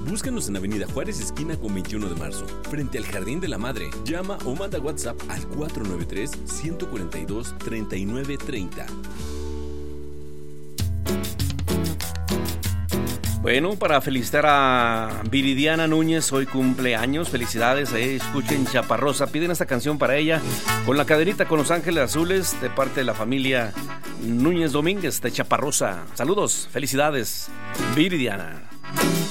Búscanos en Avenida Juárez, esquina con 21 de marzo, frente al Jardín de la Madre. Llama o manda WhatsApp al 493-142-3930. Bueno, para felicitar a Viridiana Núñez, hoy cumpleaños, felicidades, escuchen Chaparrosa, piden esta canción para ella, con la cadenita con Los Ángeles Azules, de parte de la familia Núñez Domínguez de Chaparrosa. Saludos, felicidades, Viridiana.